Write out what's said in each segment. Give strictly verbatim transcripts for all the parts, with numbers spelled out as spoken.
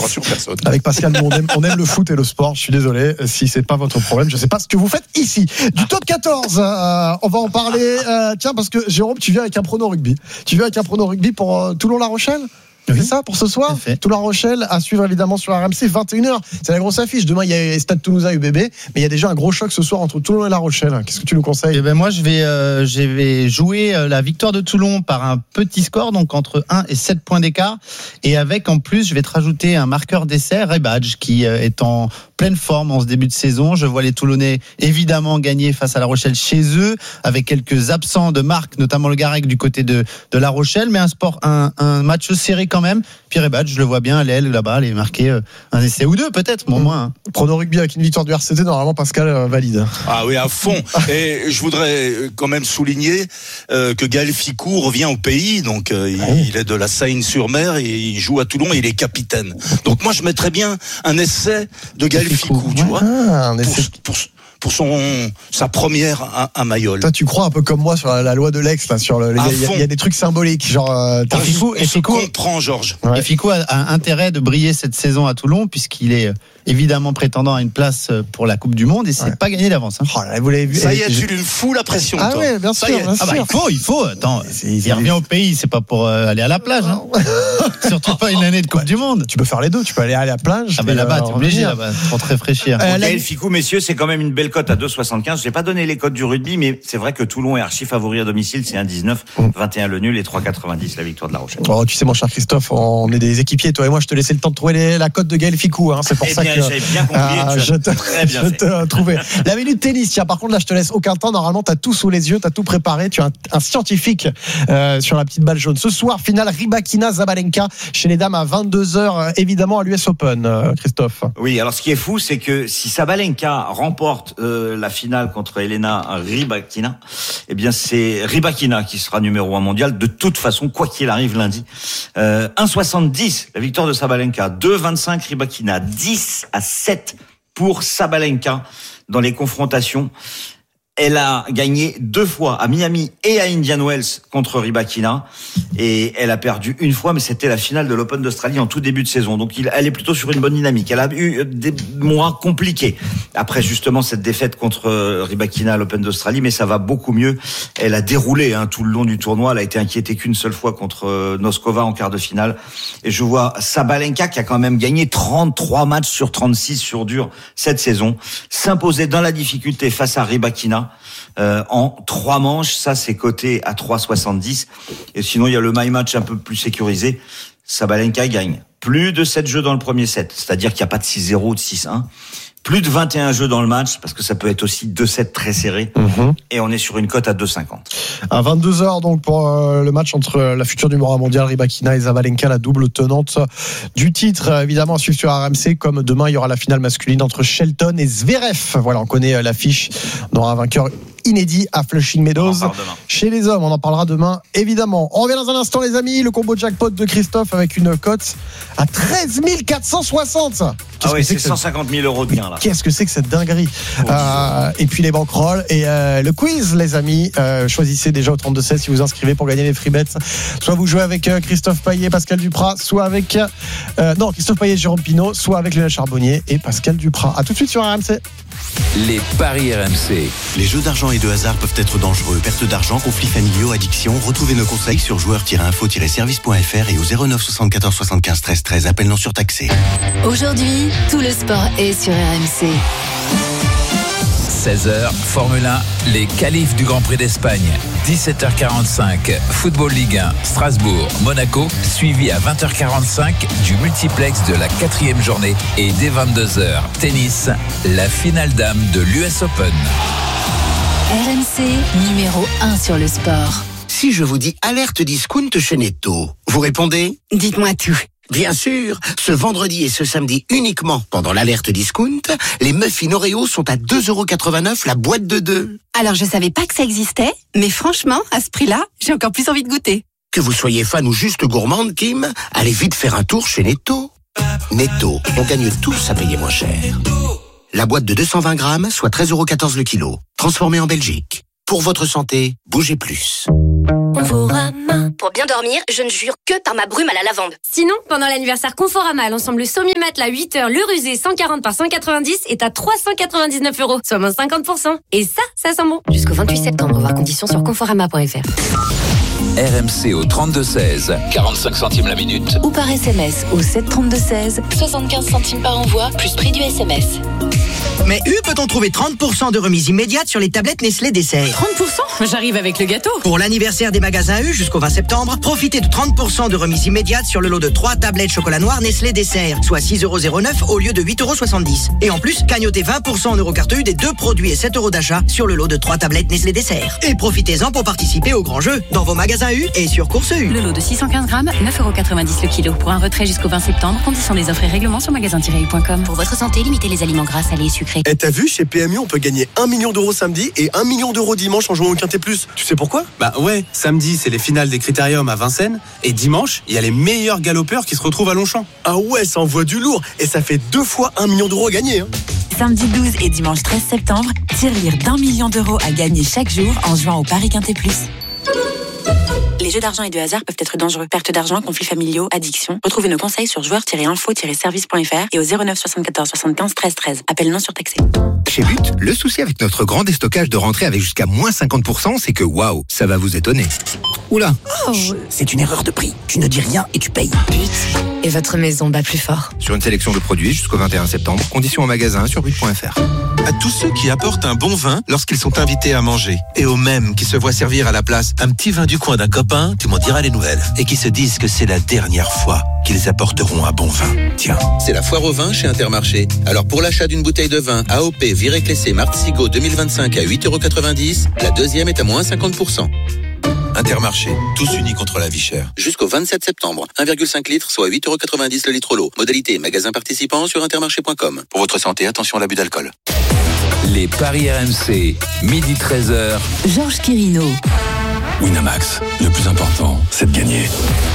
rassure personne. Avec Pascal, on aime, on aime le foot et le sport. Je suis désolé si c'est pas votre problème. Je sais pas ce que vous faites ici. Du top quatorze, euh, on va en parler. Euh, tiens, parce que Jérôme, tu viens avec un prono rugby. Tu viens avec un prono rugby pour euh, Toulon-La Rochelle. Oui. C'est ça pour ce soir. Toulon-La Rochelle à suivre évidemment sur R M C, vingt et une heures. C'est la grosse affiche. Demain il y a Stade Toulousain U B B, mais il y a déjà un gros choc ce soir entre Toulon et La Rochelle. Qu'est-ce que tu nous conseilles? Eh ben moi je vais euh, je vais jouer euh, la victoire de Toulon par un petit score, donc entre un et sept points d'écart, et avec en plus je vais te rajouter un marqueur d'essai, Rebadge, qui euh, est en pleine forme en ce début de saison. Je vois les Toulonnais évidemment gagner face à La Rochelle chez eux, avec quelques absents de marque, notamment le Garec du côté de de La Rochelle, mais un sport un un match serré quand même. Puis Rebadge, je le vois bien à l'aile là-bas, aller marquer euh, un essai ou deux peut-être, au moins. Hein. Prono rugby avec une victoire du R C T, normalement Pascal euh, valide. Ah oui, à fond. Et je voudrais quand même souligner euh, que Gaël Ficou revient au pays, donc euh, il, oui. il est de la Seine-sur-Mer et il joue à Toulon et il est capitaine. Donc moi je mettrais bien un essai de Gaël Ficou, Ficou tu ouais. vois, ah, un essai. Pour, pour, pour son sa première à, à Mayol. Toi, tu crois un peu comme moi sur la, la loi de l'ex, là, sur le. Il y, y a des trucs symboliques, genre. Euh, on Ficou, et Ficou comprend, Georges. Ouais. Et Ficou a, a intérêt de briller cette saison à Toulon puisqu'il est évidemment prétendant à une place pour la Coupe du Monde et c'est ouais. pas gagné d'avance. Hein. Oh là, vous l'avez vu. Ça y est, tu lui fous la pression. Ah toi. oui, bien sûr. Bien ah bah, il faut, il faut. Attends, c'est, il revient au pays, c'est pas pour euh, aller à la plage. Hein. Surtout pas une année de Coupe ouais. du Monde. Tu peux faire les deux. Tu peux aller à la plage. Ah bah là-bas, t'es obligé là-bas pour te réfléchir. Euh, Gaël Ficou, messieurs, c'est quand même une belle cote à deux soixante-quinze. J'ai pas donné les cotes du rugby, mais c'est vrai que Toulon est archi favori à domicile. C'est un dix-neuf, vingt et un le nul et trois quatre-vingt-dix la victoire de La Rochelle. Oh, tu sais, mon cher Christophe, on est des équipiers. Toi et moi, je te laissais le temps de trouver les, la cote de Gaël Ficou. Hein. C'est pour eh ça bien, que j'ai bien compris. Ah, je te, très bien je te trouvais. La minute tennis, tiens, par contre, là, je te laisse aucun temps. Normalement, tu as tout sous les yeux, tu as tout préparé. Tu as un, un scientifique euh, sur la petite balle jaune. Ce soir, finale Rybakina-Zabalenka chez les dames à vingt-deux heures, euh, évidemment, à l'U S Open, euh, Christophe. Oui, alors ce qui est fou, c'est que si Zabalenka remporte euh, la finale contre Elena Rybakina, eh bien, c'est Rybakina qui sera numéro un mondial, de toute façon, quoi qu'il arrive lundi. Euh, un soixante-dix, la victoire de Zabalenka. deux vingt-cinq Rybakina. dix à sept pour Sabalenka dans les confrontations. Elle a gagné deux fois à Miami et à Indian Wells contre Rybakina et elle a perdu une fois, mais c'était la finale de l'Open d'Australie en tout début de saison. Donc il, elle est plutôt sur une bonne dynamique. Elle a eu des mois compliqués après justement cette défaite contre Rybakina à l'Open d'Australie, mais ça va beaucoup mieux. Elle a déroulé hein, tout le long du tournoi. Elle a été inquiétée qu'une seule fois contre Noskova en quart de finale. Et je vois Sabalenka qui a quand même gagné trente-trois matchs sur trente-six sur dur cette saison, s'imposer dans la difficulté face à Rybakina. Euh, en trois manches, ça c'est coté à trois soixante-dix. Et sinon il y a le my match un peu plus sécurisé. Sabalenka gagne plus de sept jeux dans le premier set, c'est-à-dire qu'il n'y a pas de six zéro ou de six un. Plus de vingt et un jeux dans le match, parce que ça peut être aussi deux sept très serrés. Mmh. Et on est sur une cote à deux cinquante. À vingt-deux heures, donc, pour euh, le match entre la future numéro un mondiale, Rybakina et Zabalenka, la double tenante du titre. Évidemment, à suivre sur R M C, comme demain, il y aura la finale masculine entre Shelton et Zverev. Voilà, on connaît l'affiche. On aura un vainqueur inédit à Flushing Meadows. Chez les hommes, on en parlera demain, évidemment. On revient dans un instant, les amis. Le combo jackpot de Christophe avec une cote à treize mille quatre cent soixante. Ah oui, c'est, c'est cent cinquante mille euros de gain, là. Qu'est-ce que c'est que cette dinguerie? Oh, euh, et puis les banquerolles et euh, le quiz, les amis. Euh, choisissez déjà au trente-deux seize si vous inscrivez pour gagner les free bets. Soit vous jouez avec euh, Christophe Payet, Pascal Duprat, soit avec euh, non Christophe Payet, Jérôme Pinault, soit avec Lionel Charbonnier et Pascal Duprat. À tout de suite sur R M C. Les paris R M C. Les jeux d'argent et de hasard peuvent être dangereux. Perte d'argent, conflits familiaux, addiction. Retrouvez nos conseils sur joueurs tiret info tiret service point f r et au zéro neuf soixante-quatorze soixante-quinze treize treize. Appel non surtaxé. Aujourd'hui, tout le sport est sur R M C. seize heures, Formule un, les qualifs du Grand Prix d'Espagne. dix-sept heures quarante-cinq, Football Ligue un, Strasbourg, Monaco, suivi à vingt heures quarante-cinq du multiplex de la quatrième journée. Et dès vingt-deux heures, tennis, la finale dame de l'U S Open. R M C, numéro un sur le sport. Si je vous dis alerte discount chez Netto, vous répondez ? Dites-moi tout. Bien sûr, ce vendredi et ce samedi uniquement pendant l'alerte discount, les muffins Oreo sont à deux euros quatre-vingt-neuf la boîte de deux. Alors je savais pas que ça existait, mais franchement, à ce prix-là, j'ai encore plus envie de goûter. Que vous soyez fan ou juste gourmande, Kim, allez vite faire un tour chez Netto. Netto, on gagne tous à payer moins cher. La boîte de deux cent vingt grammes, soit treize euros quatorze le kilo, transformée en Belgique. Pour votre santé, bougez plus. Conforama. Pour bien dormir, je ne jure que par ma brume à la lavande. Sinon, pendant l'anniversaire Conforama, l'ensemble Sommier Matelas huit heures, le rusé cent quarante par cent quatre-vingt-dix est à trois cent quatre-vingt-dix-neuf euros, soit moins cinquante pour cent. Et ça, ça sent bon. Jusqu'au vingt-huit septembre, voir conditions sur conforama point f r. R M C au trente-deux seize, quarante-cinq centimes la minute. Ou par S M S au sept trente-deux seize, soixante-quinze centimes par envoi, plus prix du S M S. Mais U peut-on trouver trente pour cent de remise immédiate sur les tablettes Nestlé Dessert? trente pour cent? J'arrive avec le gâteau. Pour l'anniversaire des magasins U jusqu'au vingt septembre, profitez de trente pour cent de remise immédiate sur le lot de trois tablettes chocolat noir Nestlé Dessert, soit six euros zéro neuf au lieu de huit euros soixante-dix. Et en plus, cagnotez vingt pour cent en Eurocarte U des deux produits et sept euros d'achat sur le lot de trois tablettes Nestlé Dessert. Et profitez-en pour participer au grand jeu dans vos magasins U et sur Course U. Le lot de six cent quinze grammes, neuf euros quatre-vingt-dix le kilo. Pour un retrait jusqu'au vingt septembre, conditions des offres et règlements sur magasin tiret u point com. Pour votre santé, limitez les aliments gras, salés et sucrés. Et t'as vu, chez P M U, on peut gagner un million d'euros samedi et un million d'euros dimanche en jouant au Quintet Plus. Tu sais pourquoi? Bah ouais, samedi, c'est les finales des Critériums à Vincennes. Et dimanche, il y a les meilleurs galopeurs qui se retrouvent à Longchamp. Ah ouais, ça envoie du lourd. Et ça fait deux fois un million d'euros à gagner. Hein. Samedi douze et dimanche treize septembre, tirelire d'un million d'euros à gagner chaque jour en jouant au Paris Quintet Plus. Les jeux d'argent et de hasard peuvent être dangereux. Perte d'argent, conflits familiaux, addiction. Retrouvez nos conseils sur joueurs tiret info tiret service point f r et au zéro neuf soixante-quatorze soixante-quinze treize treize. Appel non surtaxé. Chez But, le souci avec notre grand déstockage de rentrée avec jusqu'à moins cinquante pour cent, c'est que waouh, ça va vous étonner. Oula, oh. C'est une erreur de prix. Tu ne dis rien et tu payes. But. Et votre maison bat plus fort. Sur une sélection de produits jusqu'au vingt et un septembre. Conditions en magasin sur but point f r. À tous ceux qui apportent un bon vin lorsqu'ils sont invités à manger. Et aux mêmes qui se voient servir à la place un petit vin du coin d'un copain, tu m'en diras les nouvelles. Et qui se disent que c'est la dernière fois qu'ils apporteront un bon vin. Tiens. C'est la foire au vin chez Intermarché. Alors pour l'achat d'une bouteille de vin A O P Viré Clessé Martzigo deux mille vingt-cinq à huit euros quatre-vingt-dix, la deuxième est à moins cinquante pour cent. Intermarché, tous unis contre la vie chère. Jusqu'au vingt-sept septembre, un virgule cinq litres, soit huit euros quatre-vingt-dix le litre l'eau. Modalité magasin participant sur intermarché point com. Pour votre santé, attention à l'abus d'alcool. Les paris R M C, midi treize heures. Georges Quirino. Winamax, le plus important, c'est de gagner.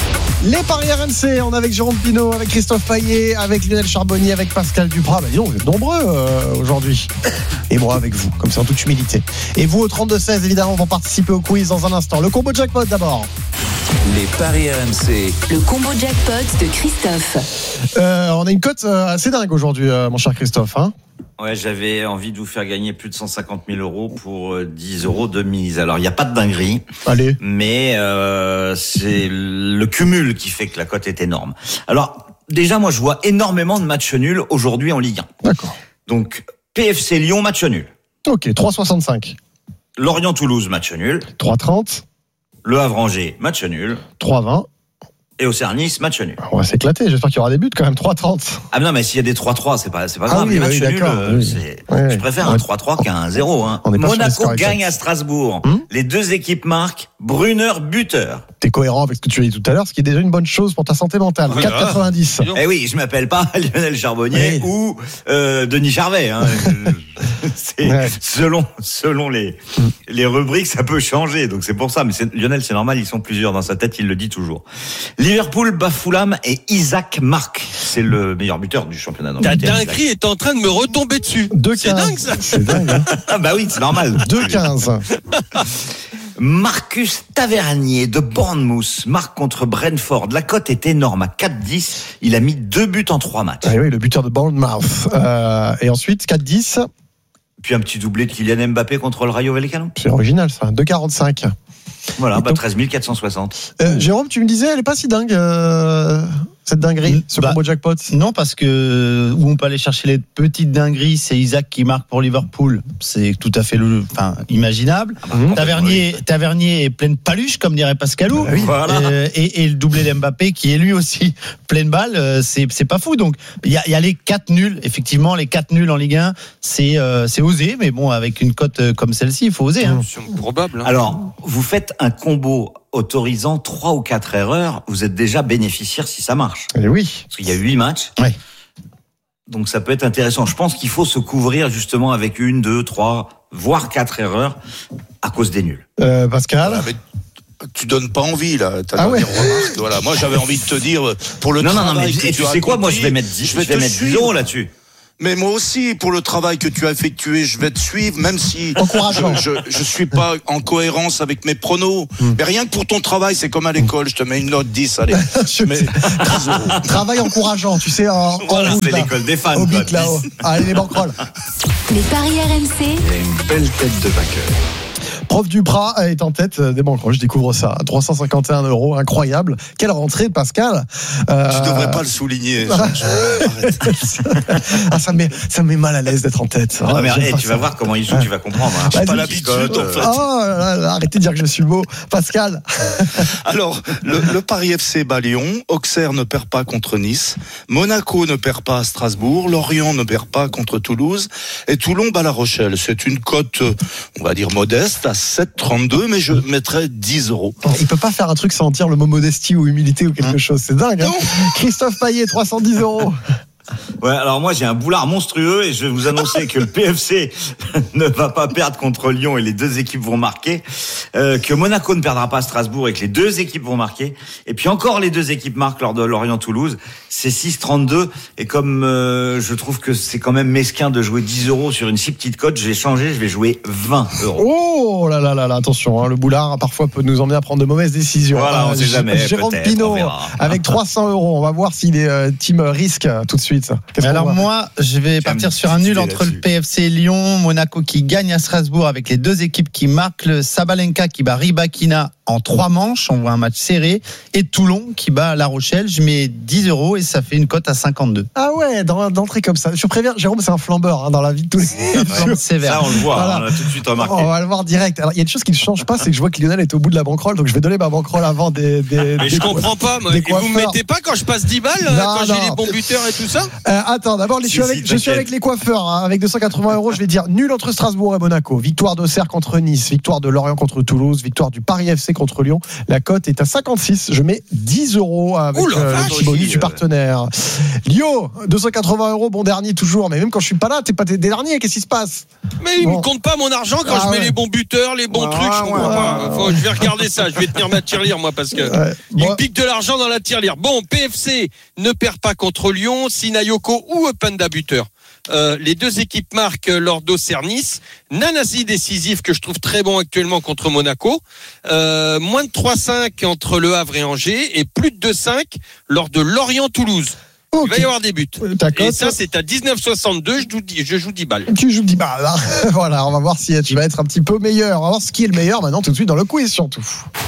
Les paris R M C, on est avec Jérôme Pinault, avec Christophe Payet, avec Lionel Charbonnier, avec Pascal Duprat. Bah dis donc, vous êtes nombreux euh, aujourd'hui. Et moi avec vous, comme ça en toute humilité. Et vous au trente-deux seize, évidemment, vont participer au quiz dans un instant. Le combo jackpot d'abord. Les paris R M C. Le combo jackpot de Christophe. Euh, on a une cote assez dingue aujourd'hui, euh, mon cher Christophe. Hein. Ouais, j'avais envie de vous faire gagner plus de cent cinquante mille euros pour dix euros de mise. Alors, il n'y a pas de dinguerie. Allez. Mais euh, c'est le cumul qui fait que la cote est énorme. Alors, déjà, moi, je vois énormément de matchs nuls aujourd'hui en Ligue un. D'accord. Donc, P F C Lyon, match nul. Ok, trois soixante-cinq. Lorient-Toulouse, match nul. trois trente. Le Havre-Angers, match nul. trois vingt. Et Auxerre-Nice, match nul. On va s'éclater, j'espère qu'il y aura des buts quand même, trois trente. Ah non, mais s'il y a des trois trois, c'est pas, c'est pas grave. Ah oui, les matchs oui, nuls, euh, oui. c'est... Oui, je préfère oui. un trois trois qu'un un zéro. Hein. Monaco gagne à Strasbourg. Hum les deux équipes marquent. Brunner buteur. T'es cohérent avec ce que tu as dit tout à l'heure, ce qui est déjà une bonne chose pour ta santé mentale. quatre quatre-vingt-dix. Eh oui, je m'appelle pas Lionel Charbonnier oui. ou euh, Denis Charvet. Hein. c'est ouais. selon selon les les rubriques, ça peut changer. Donc c'est pour ça. Mais c'est, Lionel, c'est normal. Ils sont plusieurs dans sa tête. Il le dit toujours. Liverpool bat Fulham et Isaac marque. C'est le meilleur buteur du championnat. Ta dinguerie est en train de me retomber dessus. deux quinze. C'est dingue ça. C'est dingue. Hein. Ah bah oui, c'est normal. deux quinze. Marcus Tavernier de Bournemouth marque contre Brentford. La cote est énorme à quatre dix. Il a mis deux buts en trois matchs. Ah oui, le buteur de Bournemouth. Euh, et ensuite, quatre dix. Puis un petit doublé de Kylian Mbappé contre le Rayo Vallecano. C'est original ça, deux quarante-cinq. Voilà, bah treize mille quatre cent soixante. Euh, Jérôme, tu me disais, elle est pas si dingue, euh, cette dinguerie, ce bah, combo jackpot. Non, parce que où on peut aller chercher les petites dingueries, c'est Isaac qui marque pour Liverpool. C'est tout à fait le, enfin, imaginable. Ah bah, mmh. Tavernier, Tavernier est plein de paluches, comme dirait Pascalou. Bah oui, voilà. euh, et, et le doublé d'Mbappé, qui est lui aussi plein de balles, euh, c'est, c'est pas fou. Donc, il y a, y a les quatre nuls. Effectivement, les quatre nuls en Ligue un, c'est, euh, c'est osé, mais bon, avec une cote comme celle-ci, il faut oser. Hein. C'est probable. Hein. Alors, vous faites un combo autorisant trois ou quatre erreurs, vous êtes déjà bénéficiaire si ça marche. Et oui. Parce qu'il y a huit matchs. Oui. Donc ça peut être intéressant. Je pense qu'il faut se couvrir justement avec une, deux, trois, voire quatre erreurs à cause des nuls. Euh, Pascal. Voilà, tu donnes pas envie là. T'as ah ouais. des remarques. Voilà. Moi j'avais envie de te dire pour le non travail non non mais que tu, tu sais as quoi, accompli, moi je vais mettre dix, je vais, je vais mettre dix euros là-dessus. Mais moi aussi, pour le travail que tu as effectué, je vais te suivre, même si Encourageant. je, je, je suis pas en cohérence avec mes pronos. Mm. Mais rien que pour ton travail, c'est comme à l'école, je te mets une note dix, allez. Je mets dix euros. Travail encourageant, tu sais, en, voilà, en route, c'est là, l'école des fans. au beat, là-haut. Allez, les banquerolles. Les paris R M C. Il y a une belle tête de vainqueur. Prof Duprat est en tête des banquerolles, je découvre ça. trois cent cinquante et un euros, incroyable. Quelle rentrée, Pascal. Euh... Tu devrais pas le souligner. ah, ça, me met, ça me met mal à l'aise d'être en tête. Ah, mais hey, tu vas voir comment il joue, tu vas comprendre. Hein. J'ai pas l'habitude, en fait. Oh, là, là, arrêtez de dire que je suis beau. Pascal. Alors, le, le Paris F C bat Lyon, Auxerre ne perd pas contre Nice, Monaco ne perd pas à Strasbourg, Lorient ne perd pas contre Toulouse, et Toulon bat La Rochelle. C'est une cote, on va dire, modeste, à sept trente-deux, mais je mettrais dix euros. Il peut pas faire un truc sans dire le mot modestie ou humilité ou quelque chose. C'est dingue. Hein. Christophe Payet, trois cent dix euros. Ouais, alors moi j'ai un boulard monstrueux et je vais vous annoncer que le P F C ne va pas perdre contre Lyon et les deux équipes vont marquer, euh, que Monaco ne perdra pas à Strasbourg et que les deux équipes vont marquer, et puis encore les deux équipes marquent lors de Lorient-Toulouse. C'est six trente-deux, et comme euh, je trouve que c'est quand même mesquin de jouer dix euros sur une si petite cote, je vais changer, je vais jouer vingt euros. Oh là là là là, attention, hein, le boulard parfois peut nous emmener à prendre de mauvaises décisions. Voilà, on euh, sait jamais. Jérôme Pinault avec trois cents euros, on va voir s'il est euh, team risque euh, tout de suite. Alors moi, je vais partir sur un nul entre le P F C et Lyon, Monaco qui gagne à Strasbourg avec les deux équipes qui marquent, le Sabalenka qui bat Rybakina en trois manches, on voit un match serré, et Toulon qui bat La Rochelle. Je mets dix euros et ça fait une cote à cinquante-deux. Ah ouais, d'entrée comme ça. Je préviens, Jérôme, c'est un flambeur hein, dans la vie de tous les jours. Sévère. Ça, on le voit, voilà. On l'a tout de suite remarqué. On va le voir direct. Alors, il y a une chose qui ne change pas, c'est que je vois que Lionel est au bout de la banquerolle, donc je vais donner ma banquerolle avant des. des Mais des je comprends pas, moi. Et vous me mettez pas quand je passe dix balles, non, quand non. j'ai les bons buteurs et tout ça euh, Attends, d'abord, je, suis, avec, je suis avec les coiffeurs, hein, avec deux cent quatre-vingts euros. Je vais dire nul entre Strasbourg et Monaco, victoire d'Auxerre contre Nice, victoire de Lorient contre Toulouse, victoire du Paris F C contre Lyon. La cote est à cinquante-six. Je mets dix euros avec Ouh, euh, le petit bonus du partenaire. Lio, deux cent quatre-vingts euros, bon dernier toujours. Mais même quand je suis pas là, t'es pas des derniers. Qu'est-ce qui se passe? Mais il bon. me compte pas mon argent quand ah, je mets ouais. les bons buteurs, les bons ah, trucs. Je comprends ouais, pas. Faut, je vais regarder ça. Je vais tenir ma tirelire moi parce que ouais. il bon. me pique de l'argent dans la tirelire. Bon, P F C ne perd pas contre Lyon, Sinayoko ou Openda buteur. Euh, les deux équipes marquent lors d'Auxerre-Nice. Nanasi décisif que je trouve très bon actuellement contre Monaco. Euh, moins de trois virgule cinq entre Le Havre et Angers et plus de deux virgule cinq lors de Lorient-Toulouse. Okay. Il va y avoir des buts. D'accord. Et ça, c'est à dix-neuf soixante-deux. Je joue dix, je joue dix balles. Tu joues dix balles. Hein. Voilà, on va voir si tu vas être un petit peu meilleur. On va voir ce qui est le meilleur maintenant tout de suite dans le quiz surtout.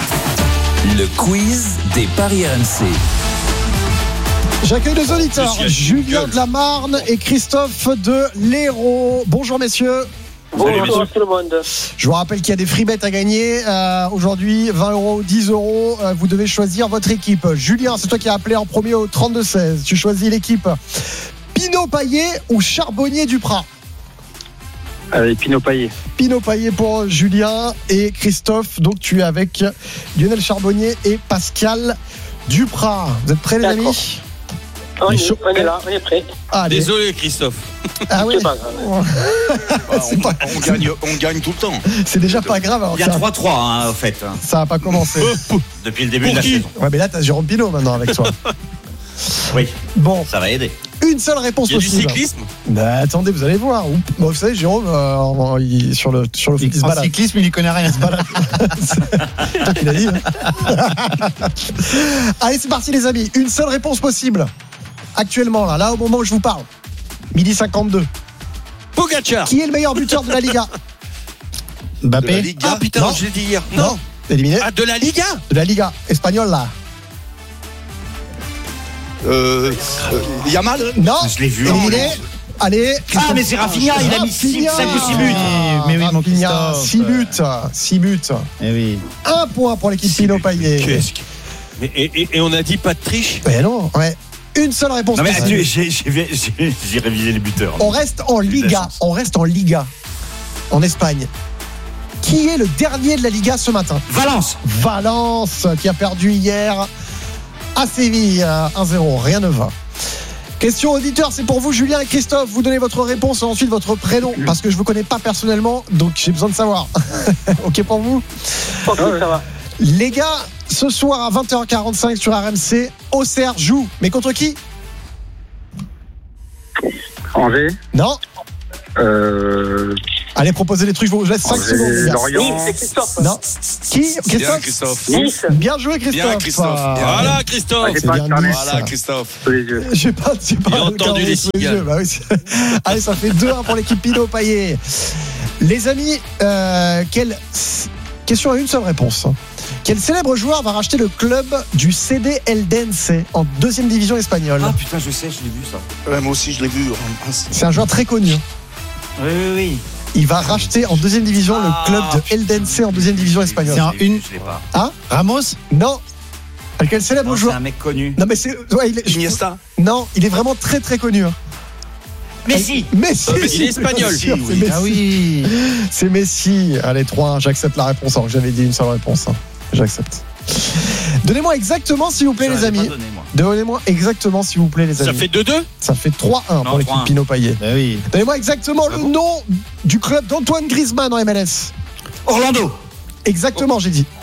Le quiz des paris R M C. J'accueille deux auditeurs, Julien de la Marne et Christophe de l'Hérault. Bonjour messieurs. Bonjour tout le monde. Je vous rappelle qu'il y a des free bets à gagner. Euh, aujourd'hui, vingt euros, dix euros. Euh, vous devez choisir votre équipe. Julien, c'est toi qui as appelé en premier au trente-deux seize. Tu choisis l'équipe Pinot Payet ou Charbonnier Duprat? Allez, Pinot Payet. Pinot Payet pour Julien et Christophe. Donc tu es avec Lionel Charbonnier et Pascal Duprat. Vous êtes prêts les D'accord. amis? On, est, on est là, on est prêt. Allez. Désolé Christophe. Ah oui. C'est pas grave. Bah, on, pas... on, gagne, on gagne tout le temps. C'est déjà pas grave. Alors il y a trois trois hein, au fait. Ça n'a pas commencé. Depuis le début pour de la qui saison. Ouais, mais là t'as Jérôme Pinot maintenant avec toi. Oui. Bon. Ça va aider. Une seule réponse il y a possible. Du cyclisme. Bah, attendez, vous allez voir. Bon, vous savez, Jérôme, euh, il, sur le sur le il, il se balade. Cyclisme, il y connaît rien. Il se balade. C'est toi qui l'as dit. Hein. Allez, c'est parti les amis. Une seule réponse possible. Actuellement, là, là, au moment où je vous parle, midi cinquante-deux. Pogacar. Qui est le meilleur buteur de la Liga? Mbappé. Ah putain, non. Je l'ai dit hier. Non. non. Éliminé. Ah, de la Liga. De la Liga espagnole là. Euh, euh, Yamal. Non. Je l'ai vu. Éliminé. Allez. Ah mais c'est Rafinha, il a mis cinq ou six buts. Mais oui, mon Rafinha, six buts, six buts. Eh oui. Un point pour l'équipe Pinot Payet. Qu'est-ce que... Et, et, et on a dit pas de triche. Mais non, ouais. Une seule réponse. Non mais j'ai, j'ai, j'ai, j'ai révisé les buteurs. On reste en Liga. On reste en Liga. En Espagne. Qui est le dernier de la Liga ce matin? Valence. Valence qui a perdu hier à Séville un zéro. Rien ne va. Question auditeur, c'est pour vous Julien et Christophe. Vous donnez votre réponse et ensuite votre prénom parce que je vous connais pas personnellement, donc j'ai besoin de savoir. Ok pour vous? Ok, ça va. Les gars, ce soir à vingt heures quarante-cinq sur R M C, Auxerre joue. Mais contre qui? Angers. Non. Euh... Allez, proposez des trucs, je vous laisse cinq secondes. Les gars. Lorient. Non. Qui Christophe Bien, Christophe. Nice. Bien joué, Christophe. Bien, Christophe. Ah, Voilà, Christophe. j'ai c'est pas bien internet. Nice. Voilà, Christophe. Sous les yeux. J'ai pas, j'ai pas Il a le entendu calendrier les sous les cigales. yeux. Bah oui, c'est- Allez, ça fait deux un pour l'équipe Pinot-Payet. Les amis, euh, quelle question à une seule réponse. Quel célèbre joueur va racheter le club du C D Eldense en deuxième division espagnole? Ah putain, je sais, je l'ai vu ça. Ouais, moi aussi, je l'ai vu. C'est un joueur très connu. Oui, oui, oui. Il va racheter en deuxième division le Ah, club de Eldense en deuxième division espagnole. C'est un une. Je l'ai pas. Hein Ramos. Non. Quel célèbre Non, c'est joueur? un mec connu. Non mais c'est ouais, il est- Iniesta. Non, il est vraiment très très connu. hein. Messi. Messi. Ah, mais il est espagnol. Bien sûr, c'est Oui. Messi. Ah oui. C'est Messi. Allez, trois un, j'accepte la réponse. Alors que j'avais dit une seule réponse. hein. J'accepte. Donnez-moi exactement, s'il vous plaît, Je les l'avais amis. pas donné, moi. Donnez-moi exactement, s'il vous plaît, les amis. Ça fait deux deux. Ça fait trois un Non, pour l'équipe trois un. Pinot-Payet. Bah oui. Donnez-moi exactement Ah le bon nom du club d'Antoine Griezmann en M L S. Orlando. Exactement, j'ai dit.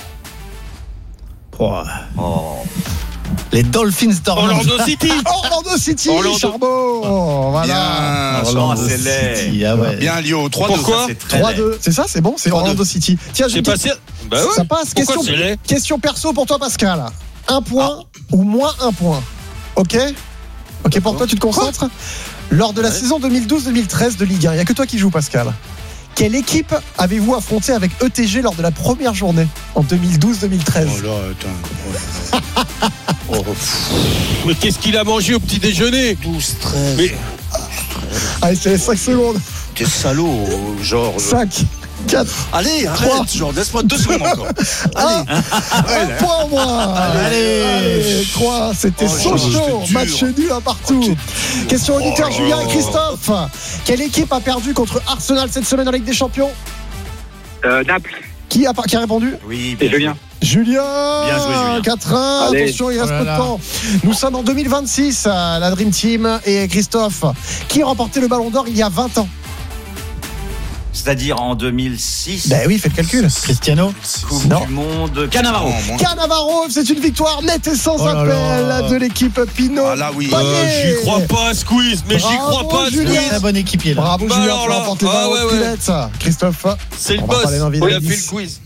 Oh. Oh. Les Dolphins d'Orlando. Orlando City. Orlando City, Orlando. Charbot. Oh, voilà. Bien, Orlando c'est laid. City, ah ouais. bien Lio. trois deux. Pourquoi C'est très trois laid. deux. C'est ça, c'est bon, c'est trois deux. Orlando City. Tiens, j'ai J'ai une passé. Bah ouais. Ça passe. Pourquoi Question, c'est laid question perso pour toi, Pascal. Un point ou moins un point. Ok. Ok, pour toi, tu te concentres. Lors de la saison deux mille douze deux mille treize de Ligue un, il n'y a que toi qui joues, Pascal. Quelle équipe avez-vous affronté avec E T G lors de la première journée en deux mille douze deux mille treize? Oh là, attends. Oh, Mais qu'est-ce qu'il a mangé au petit déjeuner? douze, treize. Mais Allez, je te laisse cinq secondes. T'es salaud, genre. euh. cinq, quatre, Allez, Trois. arrête, genre, laisse-moi deux secondes encore. Allez. un point au moins. Allez, allez, trois, c'était Oh, chaud, c'était chaud. dur. Match nul à partout. Question auditeur, Oh. Julien et Christophe. Quelle équipe a perdu contre Arsenal cette semaine en Ligue des Champions? Euh, Naples. Qui a, qui a répondu? Oui, Et bien Julien. Julien. Bien joué, Julien. quatre un. Allez. Attention, il reste Oh là peu de là. temps. Nous sommes en deux mille vingt-six, euh, la Dream Team et Christophe. Qui a remporté le Ballon d'Or il y a vingt ans? C'est-à-dire en deux mille six. Ben oui, faites le calcul. Cristiano. Coupe Non. du monde. Cannavaro. Cannavaro, c'est une victoire nette et sans Oh là appel là. de l'équipe Pinot. Ah là, oui. Payet. Euh, j'y crois pas à Squeeze, mais j'y Bravo, crois pas à Julien. Squeeze. Très bonne équipier là. Bravo Bah Julien, alors tu là, remportes les ah vingt ouais, euros de ouais. pilettes. Christophe, C'est le on va boss. pas aller dans Il a Villenis. fait le quiz.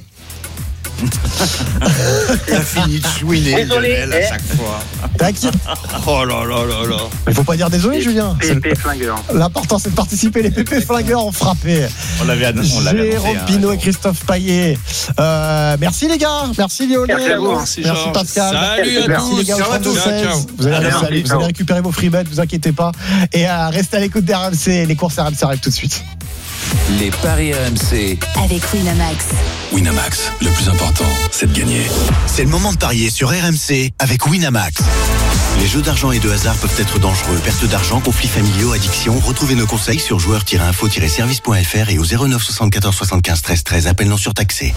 Il a fini de chouiner Désolé, Lionel à eh. chaque fois. t'inquiète. Oh là là là là. Il faut pas dire désolé Julien. C'est- P P Flingueur. L'important c'est de participer. Les P P flingueurs ont frappé. On l'avait annoncé. on l'avait Jérôme annoncé, hein, Pinot et Jérôme. Christophe Payet. Euh, merci les gars. Merci Lionel. Merci à vous. Merci, Merci Georges. Pascal. Salut à Merci tous. les gars au Ciao à tous. trente-deux seize. Ciao. Vous allez, À vous demain. allez- vous Ciao. allez récupérer vos free bets, vous inquiétez pas. Et euh, restez à l'écoute des R M C. Les courses R M C arrivent tout de suite. Les paris R M C. Avec Winamax. Winamax, le plus important, c'est de gagner. C'est le moment de parier sur R M C avec Winamax. Les jeux d'argent et de hasard peuvent être dangereux. Perte d'argent, conflits familiaux, addiction. Retrouvez nos conseils sur joueurs tiret info tiret service point f r et au zéro neuf soixante-quatorze soixante-quinze treize treize. Appel non surtaxé.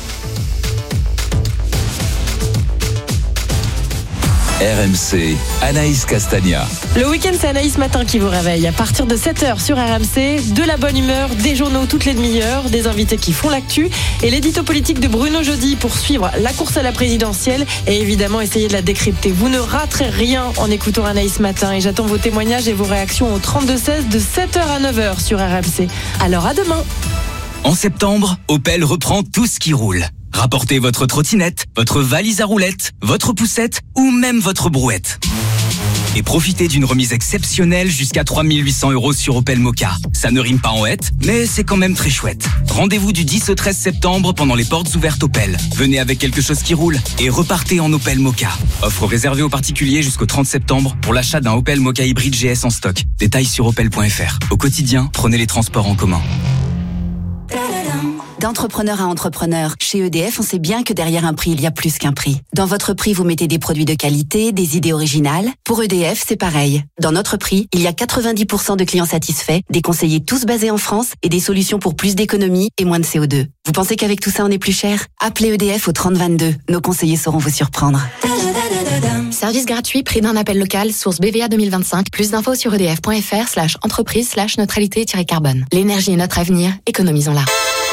R M C, Anaïs Castagna. Le week-end, c'est Anaïs Matin qui vous réveille. À partir de sept heures sur R M C, de la bonne humeur, des journaux toutes les demi-heures, des invités qui font l'actu et l'édito politique de Bruno Jeudi pour suivre la course à la présidentielle et évidemment essayer de la décrypter. Vous ne raterez rien en écoutant Anaïs Matin et j'attends vos témoignages et vos réactions au trente-deux seize de sept heures à neuf heures sur R M C. Alors à demain. En septembre, Opel reprend tout ce qui roule. Rapportez votre trottinette, votre valise à roulettes, votre poussette ou même votre brouette. Et profitez d'une remise exceptionnelle jusqu'à trois mille huit cents euros sur Opel Mokka. Ça ne rime pas en hête, mais c'est quand même très chouette. Rendez-vous du dix au treize septembre pendant les portes ouvertes Opel. Venez avec quelque chose qui roule et repartez en Opel Mokka. Offre réservée aux particuliers jusqu'au trente septembre pour l'achat d'un Opel Mokka hybride G S en stock. Détails sur opel point f r. Au quotidien, prenez les transports en commun. D'entrepreneur à entrepreneur, chez E D F, on sait bien que derrière un prix, il y a plus qu'un prix. Dans votre prix, vous mettez des produits de qualité, des idées originales. Pour E D F, c'est pareil. Dans notre prix, il y a quatre-vingt-dix pour cent de clients satisfaits, des conseillers tous basés en France et des solutions pour plus d'économie et moins de C O deux. Vous pensez qu'avec tout ça, on est plus cher? Appelez E D F au trente vingt-deux. Nos conseillers sauront vous surprendre. Service gratuit, prix d'un appel local, source B V A deux mille vingt-cinq. Plus d'infos sur edf point f r slash entreprise slash neutralité-carbone. L'énergie est notre avenir, économisons-la.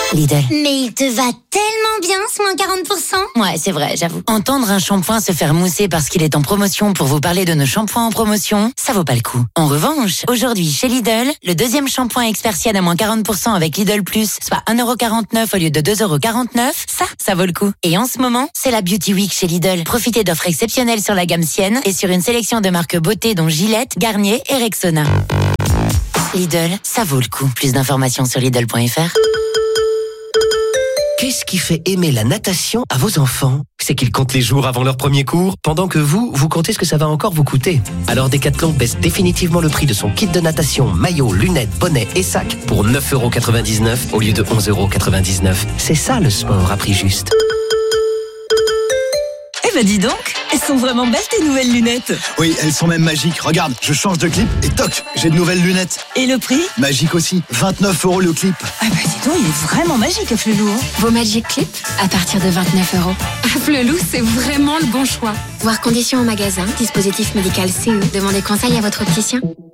Lidl. Mais il te va tellement bien ce moins quarante pour cent. Ouais, c'est vrai, j'avoue. Entendre un shampoing se faire mousser parce qu'il est en promotion pour vous parler de nos shampoings en promotion, ça vaut pas le coup. En revanche, aujourd'hui chez Lidl, le deuxième shampoing Expersienne à moins quarante pour cent avec Lidl Plus, soit un euro quarante-neuf au lieu de deux euros quarante-neuf, ça, ça vaut le coup. Et en ce moment, c'est la Beauty Week chez Lidl. Profitez d'offres exceptionnelles sur la gamme Sienne et sur une sélection de marques beauté dont Gillette, Garnier et Rexona. Lidl, ça vaut le coup. Plus d'informations sur Lidl point F R. Qu'est-ce qui fait aimer la natation à vos enfants? C'est qu'ils comptent les jours avant leur premier cours, pendant que vous, vous comptez ce que ça va encore vous coûter. Alors Decathlon baisse définitivement le prix de son kit de natation, maillot, lunettes, bonnet et sac pour neuf euros quatre-vingt-dix-neuf au lieu de onze euros quatre-vingt-dix-neuf. C'est ça le sport à prix juste. Eh ben dis donc, elles sont vraiment belles tes nouvelles lunettes. Oui, elles sont même magiques. Regarde, je change de clip et toc, j'ai de nouvelles lunettes. Et le prix? Magique aussi, vingt-neuf euros le clip. Ah bah dis donc, il est vraiment magique à Flelou. Vos Magic Clips à partir de vingt-neuf euros. À Flelou, c'est vraiment le bon choix. Voir conditions au magasin, dispositif médical C E. Demandez conseil à votre opticien.